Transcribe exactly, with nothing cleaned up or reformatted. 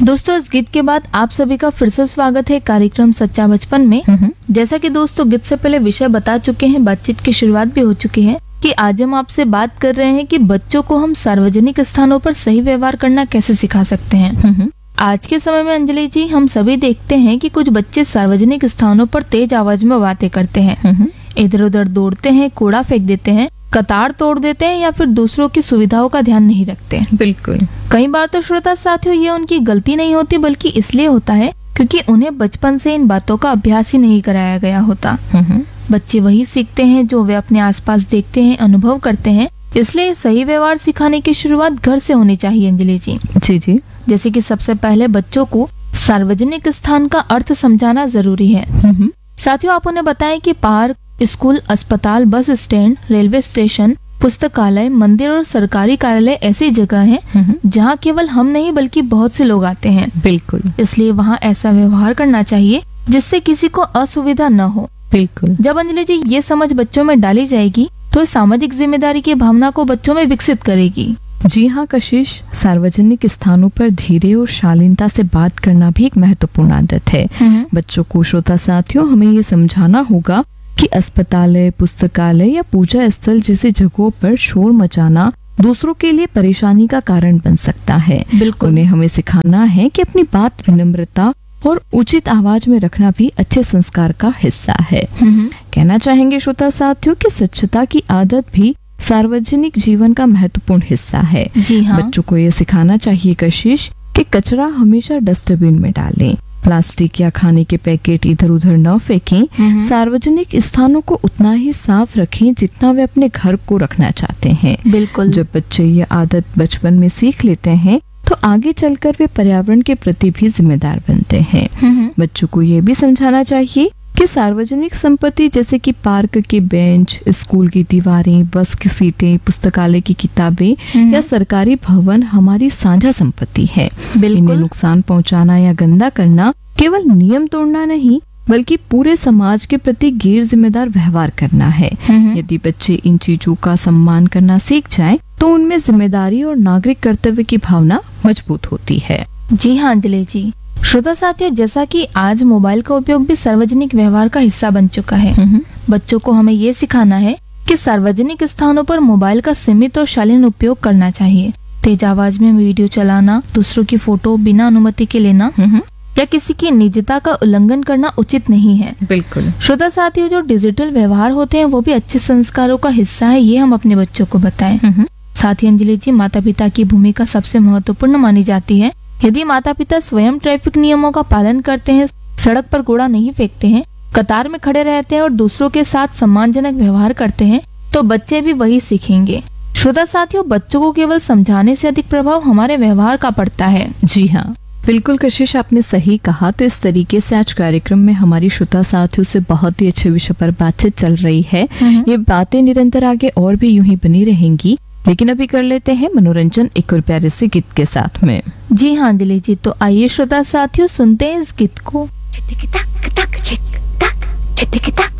दोस्तों, इस गीत के बाद आप सभी का फिर से स्वागत है कार्यक्रम सच्चा बचपन में। जैसा कि दोस्तों गीत से पहले विषय बता चुके हैं, बातचीत की शुरुआत भी हो चुकी है कि आज हम आपसे बात कर रहे हैं कि बच्चों को हम सार्वजनिक स्थानों पर सही व्यवहार करना कैसे सिखा सकते हैं। आज के समय में अंजलि जी, हम सभी देखते हैं कि कुछ बच्चे सार्वजनिक स्थानों पर तेज आवाज में बातें करते हैं, इधर उधर दौड़ते हैं, कूड़ा फेंक देते हैं, कतार तोड़ देते हैं या फिर दूसरों की सुविधाओं का ध्यान नहीं रखते। बिल्कुल। कई बार तो श्रोता साथियों, ये उनकी गलती नहीं होती बल्कि इसलिए होता है क्योंकि उन्हें बचपन से इन बातों का अभ्यास ही नहीं कराया गया होता। बच्चे वही सीखते हैं जो वे अपने आसपास देखते हैं, अनुभव करते हैं। इसलिए सही व्यवहार सिखाने की शुरुआत घर से होनी चाहिए अंजलि जी। जी जी। जैसे कि सबसे पहले बच्चों को सार्वजनिक स्थान का अर्थ समझाना जरूरी है। साथियों, आप उन्हें बताएं कि पार्क, स्कूल, अस्पताल, बस स्टैंड, रेलवे स्टेशन, पुस्तकालय, मंदिर और सरकारी कार्यालय ऐसी जगह हैं जहां केवल हम नहीं बल्कि बहुत से लोग आते हैं। बिल्कुल। इसलिए वहां ऐसा व्यवहार करना चाहिए जिससे किसी को असुविधा न हो। बिल्कुल। जब अंजलि जी ये समझ बच्चों में डाली जाएगी तो सामाजिक जिम्मेदारी की भावना को बच्चों में विकसित करेगी। जी हाँ कशिश, सार्वजनिक स्थानों पर धीरे और शालीनता से बात करना भी एक महत्वपूर्ण आदत है। बच्चों को, श्रोता साथियों, हमें ये समझाना होगा कि अस्पताल, पुस्तकालय या पूजा स्थल जैसी जगहों पर शोर मचाना दूसरों के लिए परेशानी का कारण बन सकता है। बिल्कुल। उन्हें हमें सिखाना है कि अपनी बात विनम्रता और उचित आवाज में रखना भी अच्छे संस्कार का हिस्सा है। कहना चाहेंगे श्रोता साथियों कि स्वच्छता की आदत भी सार्वजनिक जीवन का महत्वपूर्ण हिस्सा है। जी हाँ। बच्चों को ये सिखाना चाहिए कशिश कि कचरा हमेशा डस्टबिन में डालें, प्लास्टिक या खाने के पैकेट इधर उधर न फेंकें, सार्वजनिक स्थानों को उतना ही साफ रखें जितना वे अपने घर को रखना चाहते हैं। बिल्कुल। जब बच्चे ये आदत बचपन में सीख लेते हैं तो आगे चलकर वे पर्यावरण के प्रति भी जिम्मेदार बनते हैं। बच्चों को ये भी समझाना चाहिए कि सार्वजनिक संपत्ति जैसे कि पार्क के बेंच, स्कूल की दीवारें, बस की सीटें, पुस्तकालय की किताबें या सरकारी भवन हमारी साझा संपत्ति है। इन्हें नुकसान पहुंचाना या गंदा करना केवल नियम तोड़ना नहीं बल्कि पूरे समाज के प्रति गैर जिम्मेदार व्यवहार करना है। यदि बच्चे इन चीजों का सम्मान करना सीख जाएं, तो उनमें जिम्मेदारी और नागरिक कर्तव्य की भावना मजबूत होती है। जी हाँ अंजलि जी। श्रोता साथियों, जैसा कि आज मोबाइल का उपयोग भी सार्वजनिक व्यवहार का हिस्सा बन चुका है, बच्चों को हमें ये सिखाना है कि सार्वजनिक स्थानों पर मोबाइल का सीमित और शालीन उपयोग करना चाहिए। तेज आवाज में वीडियो चलाना, दूसरों की फोटो बिना अनुमति के लेना या किसी की निजता का उल्लंघन करना उचित नहीं है। बिल्कुल। श्रोता साथियों, जो डिजिटल व्यवहार होते हैं वो भी अच्छे संस्कारों का हिस्सा है, ये हम अपने बच्चों को बताएं। साथ ही अंजलि जी, माता पिता की भूमिका सबसे महत्वपूर्ण मानी जाती है। यदि माता पिता स्वयं ट्रैफिक नियमों का पालन करते हैं, सड़क पर कूड़ा नहीं फेंकते हैं, कतार में खड़े रहते हैं और दूसरों के साथ सम्मानजनक व्यवहार करते हैं, तो बच्चे भी वही सीखेंगे। श्रोता साथियों, बच्चों को केवल समझाने से अधिक प्रभाव हमारे व्यवहार का पड़ता है। जी हाँ, बिल्कुल कशिश, आपने सही कहा। तो इस तरीके से आज कार्यक्रम में हमारी श्रोता साथियों से बहुत ही अच्छे विषय पर बातचीत चल रही है। ये बातें निरंतर आगे और भी यूं ही बनी रहेंगी, लेकिन अभी कर लेते हैं मनोरंजन एक और प्यारे से गीत के साथ में। जी हाँ अंजलि जी, तो आइए श्रोता साथियों सुनते हैं इस गीत को।